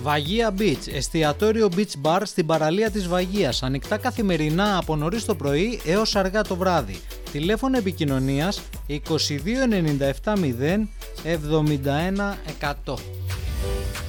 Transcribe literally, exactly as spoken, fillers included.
Βαγία Beach, εστιατόριο beach bar στην παραλία της Βαγίας. Ανοιχτά καθημερινά από νωρίς το πρωί έως αργά το βράδυ. Τηλέφωνο επικοινωνίας είκοσι δύο ενενήντα επτά μηδέν εβδομήντα ένα εκατό.